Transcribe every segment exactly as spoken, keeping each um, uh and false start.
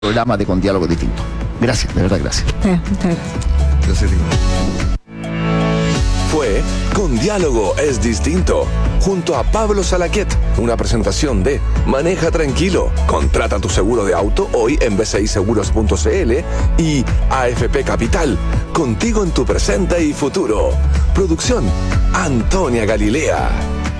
programa de Con Diálogo Distinto. Gracias, de verdad, gracias. Sí, muchas gracias. Gracias, Diego. Fue Con Diálogo es Distinto, junto a Pablo Salaquet, una presentación de Maneja Tranquilo. Contrata tu seguro de auto hoy en b c i seguros punto c l y A F P Capital, contigo en tu presente y futuro. Producción, Antonia Galilea.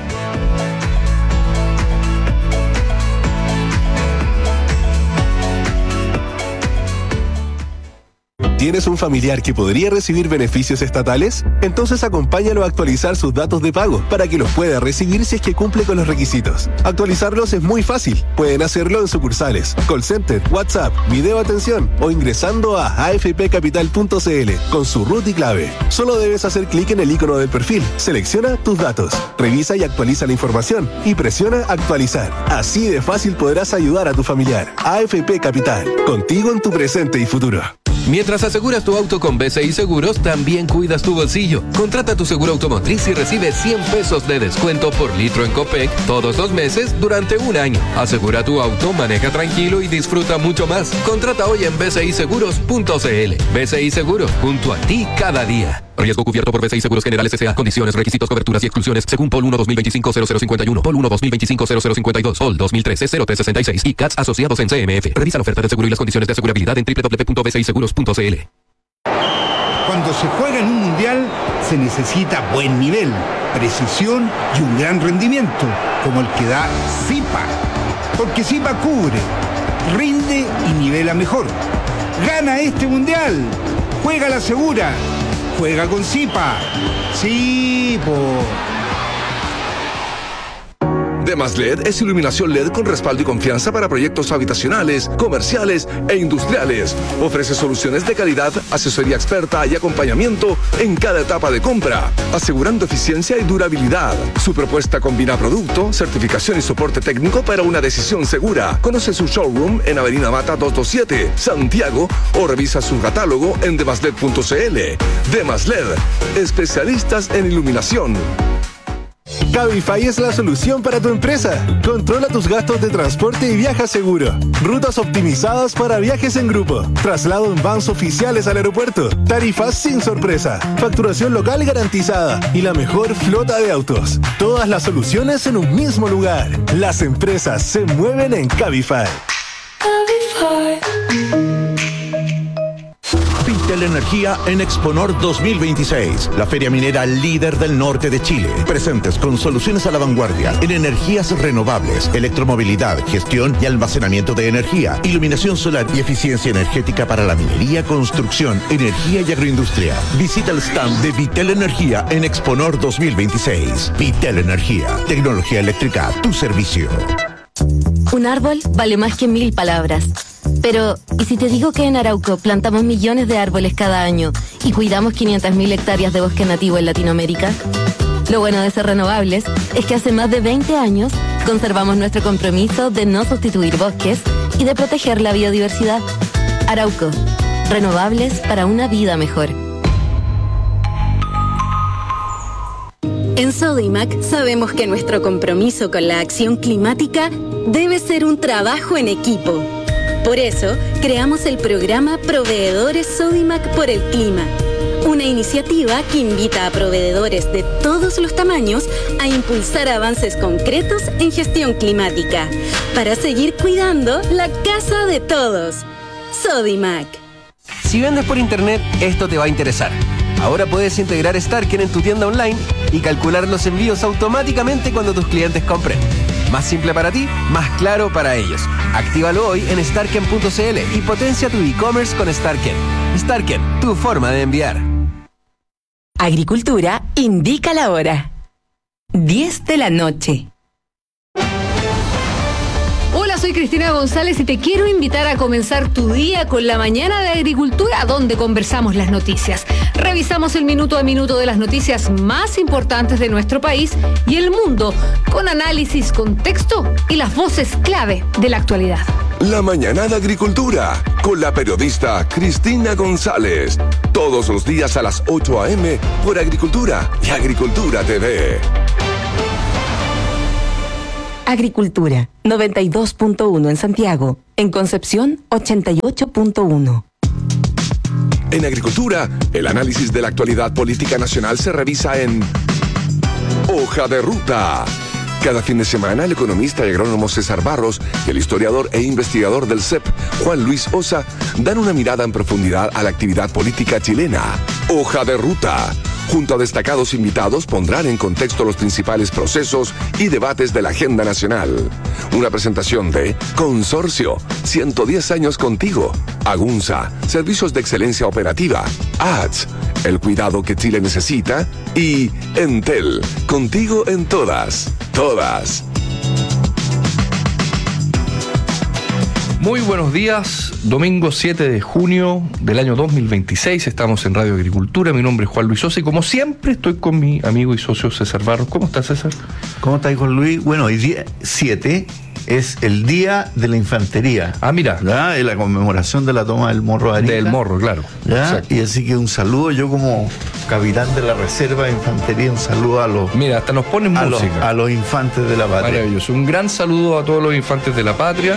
¿Tienes un familiar que podría recibir beneficios estatales? Entonces acompáñalo a actualizar sus datos de pago para que los pueda recibir si es que cumple con los requisitos. Actualizarlos es muy fácil. Pueden hacerlo en sucursales, call center, WhatsApp, video atención o ingresando a a f p capital punto c l con su root y clave. Solo debes hacer clic en el icono del perfil, selecciona tus datos, revisa y actualiza la información y presiona actualizar. Así de fácil podrás ayudar a tu familiar. A F P Capital, contigo en tu presente y futuro. Mientras aseguras tu auto con B C I Seguros, también cuidas tu bolsillo. Contrata tu seguro automotriz y recibe cien pesos de descuento por litro en Copec todos los meses durante un año. Asegura tu auto, maneja tranquilo y disfruta mucho más. Contrata hoy en b c i seguros punto c l. B C I Seguros, junto a ti cada día. Riesgo cubierto por B C I Seguros Generales S A. Condiciones, requisitos, coberturas y exclusiones según P O L uno dos mil veinticinco cero cero cincuenta y uno, P O L uno dos mil veinticinco cero cero cincuenta y dos, P O L dos mil trece cero tres sesenta y seis y C A T S asociados en C M F. Revisa la oferta de seguro y las condiciones de asegurabilidad en w w w punto b c i seguros punto c l. Cuando se juega en un mundial, se necesita buen nivel, precisión y un gran rendimiento, como el que da Zipa. Porque Zipa cubre, rinde y nivela mejor. ¡Gana este mundial! ¡Juega la segura! ¡Juega con Zipa! ¡Sí, po! Demas L E D es iluminación L E D con respaldo y confianza para proyectos habitacionales, comerciales e industriales. Ofrece soluciones de calidad, asesoría experta y acompañamiento en cada etapa de compra, asegurando eficiencia y durabilidad. Su propuesta combina producto, certificación y soporte técnico para una decisión segura. Conoce su showroom en Avenida Mata doscientos veintisiete, Santiago, o revisa su catálogo en demasled punto c l. Demas L E D, especialistas en iluminación. Cabify es la solución para tu empresa. Controla tus gastos de transporte y viaja seguro. Rutas optimizadas para viajes en grupo. Traslado en vans oficiales al aeropuerto. Tarifas sin sorpresa. Facturación local garantizada. Y la mejor flota de autos. Todas las soluciones en un mismo lugar. Las empresas se mueven en Cabify. Cabify. Vitel Energía en Exponor dos mil veintiséis, la feria minera líder del norte de Chile. Presentes con soluciones a la vanguardia en energías renovables, electromovilidad, gestión y almacenamiento de energía, iluminación solar y eficiencia energética para la minería, construcción, energía y agroindustria. Visita el stand de Vitel Energía en Exponor dos mil veintiséis. Vitel Energía, tecnología eléctrica a tu servicio. Un árbol vale más que mil palabras. Pero, ¿y si te digo que en Arauco plantamos millones de árboles cada año y cuidamos quinientas mil hectáreas de bosque nativo en Latinoamérica? Lo bueno de ser renovables es que hace más de veinte años conservamos nuestro compromiso de no sustituir bosques y de proteger la biodiversidad. Arauco, renovables para una vida mejor. En Sodimac sabemos que nuestro compromiso con la acción climática debe ser un trabajo en equipo. Por eso, creamos el programa Proveedores Sodimac por el Clima, una iniciativa que invita a proveedores de todos los tamaños a impulsar avances concretos en gestión climática, para seguir cuidando la casa de todos. Sodimac. Si vendes por internet, esto te va a interesar. Ahora puedes integrar Starken en tu tienda online y calcular los envíos automáticamente cuando tus clientes compren. Más simple para ti, más claro para ellos. Actívalo hoy en starken punto c l y potencia tu e-commerce con Starken. Starken, tu forma de enviar. Agricultura indica la hora. diez de la noche. Hola, soy Cristina González y te quiero invitar a comenzar tu día con la mañana de Agricultura, donde conversamos las noticias. Revisamos el minuto a minuto de las noticias más importantes de nuestro país y el mundo, con análisis, contexto y las voces clave de la actualidad. La mañana de Agricultura, con la periodista Cristina González. Todos los días a las ocho a eme por Agricultura y Agricultura T V. Agricultura, noventa y dos punto uno en Santiago, En Concepción, ochenta y ocho punto uno. En agricultura, el análisis de la actualidad política nacional se revisa en Hoja de Ruta. Cada fin de semana, el economista y agrónomo César Barros y el historiador e investigador del C E P, Juan Luis Osa, dan una mirada en profundidad a la actividad política chilena. Hoja de Ruta. Junto a destacados invitados, pondrán en contexto los principales procesos y debates de la agenda nacional. Una presentación de Consorcio, ciento diez años contigo. Agunza, Servicios de Excelencia Operativa. A D S, el cuidado que Chile necesita. Y Entel, contigo en todas, todas. Muy buenos días, domingo siete de junio del año dos mil veintiséis, estamos en Radio Agricultura, mi nombre es Juan Luis Sosa y como siempre estoy con mi amigo y socio César Barros. ¿Cómo estás, César? ¿Cómo estás, Juan Luis? Bueno, hoy día siete es el Día de la Infantería. Ah, mira. ¿Ya? En la conmemoración de la toma del Morro de Arica. Del Morro, claro. ¿Ya? Y así que un saludo, yo como capitán de la Reserva de Infantería, un saludo a los... Mira, hasta nos ponen a música. Los, a los infantes de la patria. Maravilloso. Un gran saludo a todos los infantes de la patria.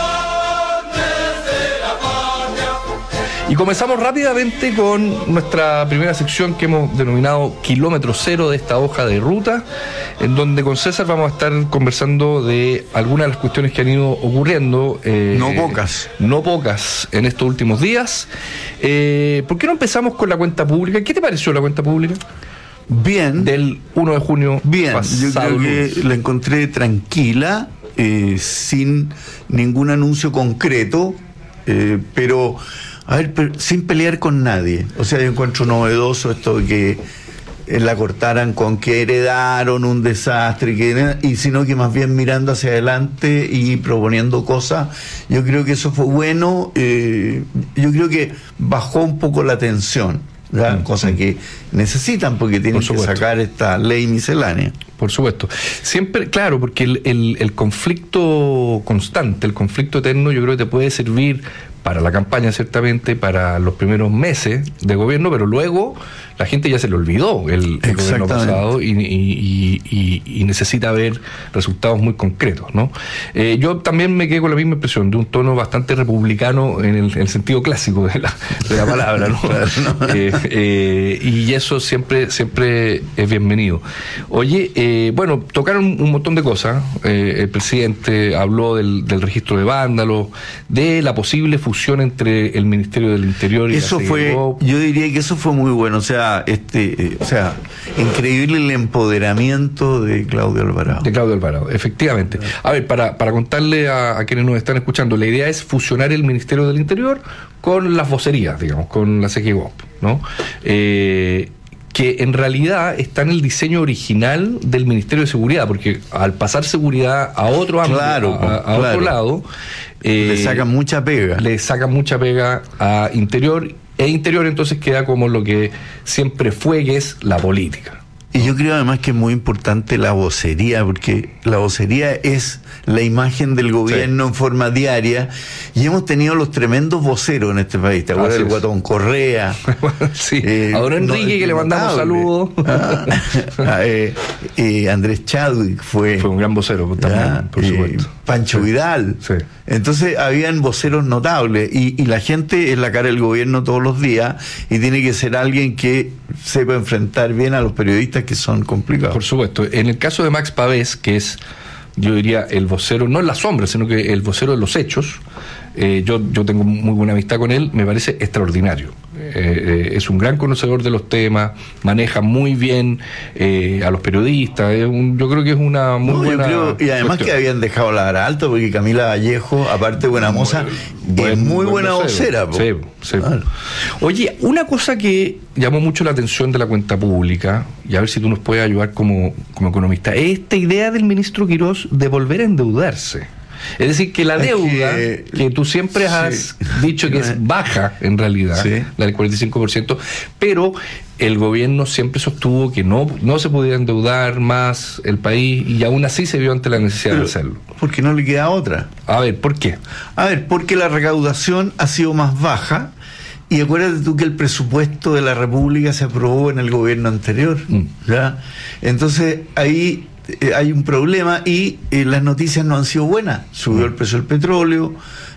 Y comenzamos rápidamente con nuestra primera sección que hemos denominado Kilómetro Cero de esta hoja de ruta, en donde con César vamos a estar conversando de algunas de las cuestiones que han ido ocurriendo. Eh, no pocas. No pocas en estos últimos días. Eh, ¿Por qué no empezamos con la cuenta pública? ¿Qué te pareció la cuenta pública? Bien. Del uno de junio Bien, pasado. Yo creo que la encontré tranquila, eh, sin ningún anuncio concreto, eh, pero... A ver, pero sin pelear con nadie. O sea, yo encuentro novedoso esto de que eh, la cortaran con que heredaron un desastre, que, y sino que más bien mirando hacia adelante y proponiendo cosas. Yo creo que eso fue bueno. Eh, yo creo que bajó un poco la tensión, ¿ya? Mm. Cosa que necesitan porque tienen que sacar esta ley miscelánea. Por supuesto. Siempre, claro, porque el, el, el conflicto constante, el conflicto eterno, yo creo que te puede servir para la campaña, ciertamente, para los primeros meses de gobierno, pero luego la gente ya se le olvidó el, el gobierno pasado y, y, y, y necesita ver resultados muy concretos, ¿no? Eh, yo también me quedé con la misma impresión, de un tono bastante republicano en el, en el sentido clásico de la, de la palabra, ¿no? eh, eh, y eso siempre, siempre es bienvenido. Oye, eh, bueno, tocaron un montón de cosas. Eh, el presidente habló del, del registro de vándalos, de la posible fusión entre el Ministerio del Interior y eso la fue, yo diría que eso fue muy bueno, o sea, este, eh, o sea, increíble el empoderamiento de Claudio Alvarado. De Claudio Alvarado, efectivamente. A ver, para, para contarle a, a quienes nos están escuchando, la idea es fusionar el Ministerio del Interior con las vocerías, digamos, con la C G I G O P, ¿no? Eh, que en realidad está en el diseño original del Ministerio de Seguridad, porque al pasar seguridad a otro ámbito, claro, a, a claro. otro lado, eh, le sacan mucha pega. Le sacan mucha pega a Interior, e Interior entonces queda como lo que siempre fue, que es la política. Y yo creo además que es muy importante la vocería, porque la vocería es la imagen del gobierno sí. en forma diaria, y hemos tenido los tremendos voceros en este país. ¿Te acuerdas del Guatón Correa? Sí, eh, a don Enrique, no, que le mandamos saludos. Ah, eh, eh, Andrés Chadwick fue... Fue un gran vocero también, ya, por supuesto. Eh, Pancho sí. Vidal. Sí. Entonces habían voceros notables, y, y la gente es la cara del gobierno todos los días, y tiene que ser alguien que sepa enfrentar bien a los periodistas que son complicados. Por supuesto. En el caso de Max Pavés, que es, yo diría, el vocero, no en la sombra, sino que el vocero de los hechos, eh, yo, yo tengo muy buena amistad con él, me parece extraordinario. Eh, eh, es un gran conocedor de los temas, maneja muy bien eh, a los periodistas, es un, yo creo que es una muy no, buena creo, y además cuestión. Que habían dejado la vara alta, porque Camila Vallejo, aparte de buena moza, buen, es muy buena vocera. Sí, sí. Claro. Oye, una cosa que llamó mucho la atención de la cuenta pública, y a ver si tú nos puedes ayudar como, como economista, es esta idea del ministro Quirós de volver a endeudarse. Es decir, que la deuda, que, que tú siempre has sí. dicho que es baja en realidad, sí. la del cuarenta y cinco por ciento, pero el gobierno siempre sostuvo que no, no se podía endeudar más el país, y aún así se vio ante la necesidad pero, de hacerlo. Porque no le queda otra. A ver, ¿por qué? A ver, porque la recaudación ha sido más baja, y acuérdate tú que el presupuesto de la República se aprobó en el gobierno anterior, mm. ¿ya? Entonces ahí eh, hay un problema, y eh, las noticias no han sido buenas. Subió mm. el precio del petróleo,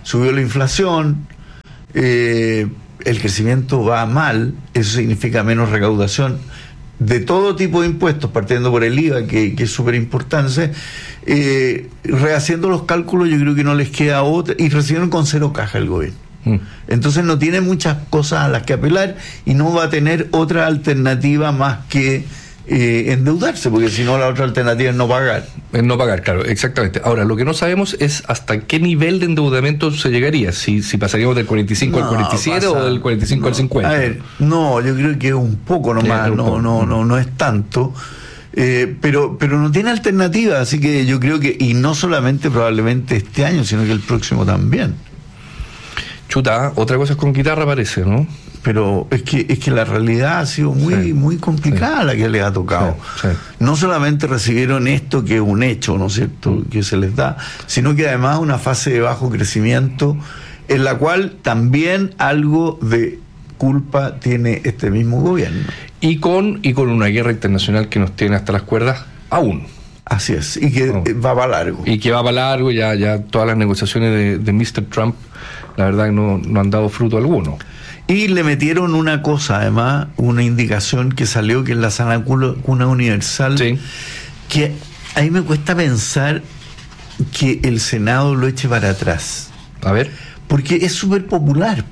subió la inflación, eh, el crecimiento va mal, eso significa menos recaudación de todo tipo de impuestos, partiendo por el I V A, que, que es súper importante. Eh, rehaciendo los cálculos, yo creo que no les queda otra, y recibieron con cero caja el gobierno. Mm. Entonces no tiene muchas cosas a las que apelar y no va a tener otra alternativa más que eh, endeudarse, porque si no la otra alternativa es no pagar. Es no pagar, claro, exactamente. Ahora, lo que no sabemos es hasta qué nivel de endeudamiento se llegaría, si, si pasaríamos del cuarenta y cinco no, al cuarenta y siete pasa, o del cuarenta y cinco no, al cincuenta. A ver, no, yo creo que es un poco nomás, sí, no, poco. no, no, no es tanto. Eh, pero pero no tiene alternativa, así que yo creo que, y no solamente probablemente este año, sino que el próximo también. Chuta, otra cosa es con guitarra parece, ¿no? Pero es que es que la realidad ha sido muy sí, muy complicada sí. la que les ha tocado. Sí, sí. No solamente recibieron esto, que es un hecho, ¿no es cierto?, mm. que se les da, sino que además una fase de bajo crecimiento en la cual también algo de culpa tiene este mismo gobierno. Y con, y con una guerra internacional que nos tiene hasta las cuerdas aún. Así es, y que no. va para largo. Y que va para largo, ya, ya todas las negociaciones de, de mister Trump, la verdad no, no han dado fruto alguno. Y le metieron una cosa, además, una indicación que salió, que es la sana cuna universal, sí. que a mí me cuesta pensar que el Senado lo eche para atrás. A ver. Porque es súper popular.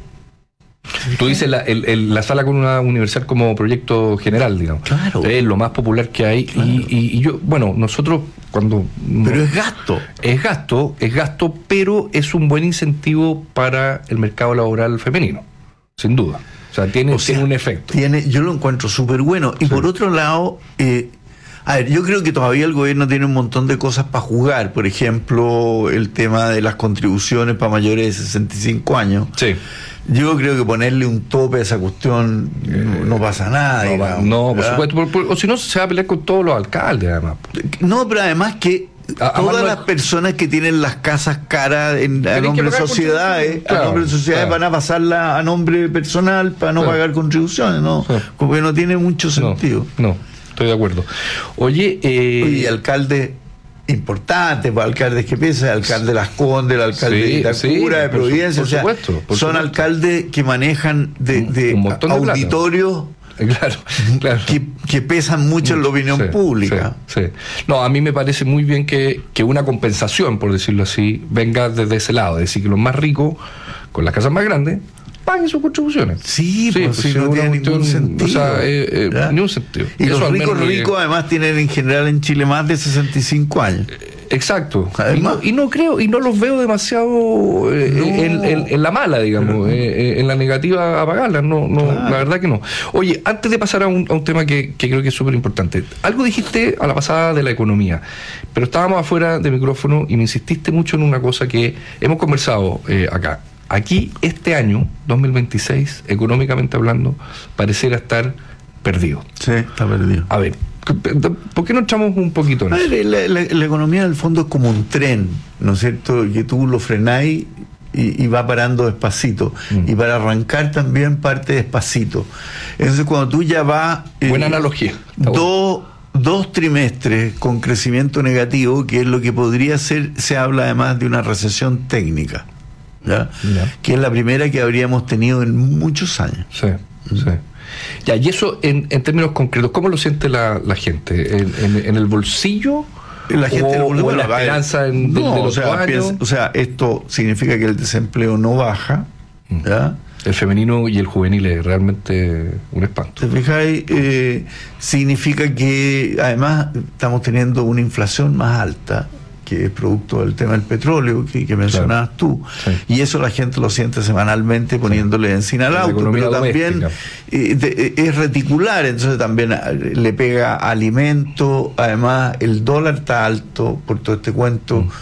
Tú dices la, el, el, la sala cuna universal como proyecto general, digamos. Claro. Es lo más popular que hay. Claro. Y, y, y yo, bueno, nosotros cuando... Pero no, es gasto. Es gasto, es gasto, pero es un buen incentivo para el mercado laboral femenino. Sin duda. O sea, tiene, o sea, tiene un efecto. Tiene, yo lo encuentro súper bueno. Y sí. por otro lado, eh, a ver, yo creo que todavía el gobierno tiene un montón de cosas para jugar. Por ejemplo, el tema de las contribuciones para mayores de sesenta y cinco años. Sí. Yo creo que ponerle un tope a esa cuestión eh, no, no pasa nada. No, digamos, no por supuesto. Por, por, o si no, se va a pelear con todos los alcaldes, además. No, pero además que A, todas las personas que tienen las casas caras en, a nombre de sociedades, claro, a nombre de sociedades claro. van a pasarla a nombre personal para no claro. pagar contribuciones, ¿no? Sí. Porque no tiene mucho sentido. No, no estoy de acuerdo. Oye, eh... Oye, alcalde importante, pues, alcaldes que piensan, el alcalde de Las Condes, el alcalde sí, de Itacura, sí, de Providencia, por, por o sea, supuesto, por son supuesto. alcaldes que manejan de, de, un de auditorios. Claro, claro. Que, que pesan mucho en la opinión sí, pública. Sí, sí. No, a mí me parece muy bien que, que una compensación, por decirlo así, venga desde ese lado, es decir, que los más ricos, con las casas más grandes, paguen sus contribuciones. Sí, sí pues, pues si no tiene ningún sentido. O sea, eh, eh, ningún sentido. Y Eso los ricos ricos que... además tienen en general en Chile más de sesenta y cinco años. Exacto. Y no, y no creo, y no los veo demasiado eh, no. en, en, en la mala, digamos, eh, en la negativa a pagarlas. No, no, claro. La verdad que no. Oye, antes de pasar a un, a un tema que, que creo que es súper importante, algo dijiste a la pasada de la economía, pero estábamos afuera de micrófono y me insististe mucho en una cosa que hemos conversado eh, acá. Aquí, este año, dos mil veintiséis, económicamente hablando, pareciera estar perdido. Sí, está perdido. A ver, ¿por qué no echamos un poquito en eso? La, la, la economía, en el fondo, es como un tren, ¿no es cierto? Que tú lo frenáis y, y va parando despacito. Mm. Y para arrancar también parte despacito. Entonces, cuando tú ya vas... Eh, Buena analogía. Dos... Dos trimestres con crecimiento negativo, que es lo que podría ser, se habla además de una recesión técnica, ¿ya? Ya. Que es la primera que habríamos tenido en muchos años. Sí, ¿Mm? sí. Ya, y eso en, en términos concretos, ¿cómo lo siente la, la gente? ¿En, en, en el bolsillo? La gente o, o o la esperanza en, no, de, de los o, sea, piensa, o sea, esto significa que el desempleo no baja, ¿ya? El femenino y el juvenil es realmente un espanto. ¿Te fijáis? Eh, significa que además estamos teniendo una inflación más alta, que es producto del tema del petróleo que, que mencionabas claro. tú, sí. y eso la gente lo siente semanalmente poniéndole sí. encima al auto, pero también eh, de, es reticular, entonces también le pega alimento, además el dólar está alto por todo este cuento, mm.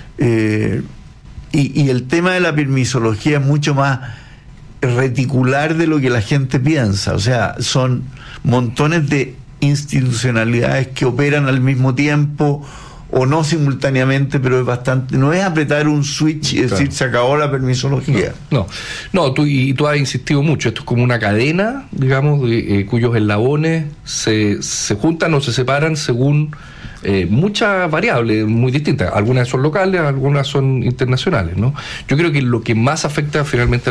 eh, y, y el tema de la permisología es mucho más reticular de lo que la gente piensa, o sea, son montones de institucionalidades que operan al mismo tiempo o no simultáneamente, pero es bastante, no es apretar un switch y decir claro. se acabó la permisología. No, no, no tú, y tú has insistido mucho, esto es como una cadena, digamos, de, eh, cuyos eslabones se, se juntan o se separan según eh, muchas variables muy distintas. Algunas son locales, algunas son internacionales, ¿no? Yo creo que lo que más afecta finalmente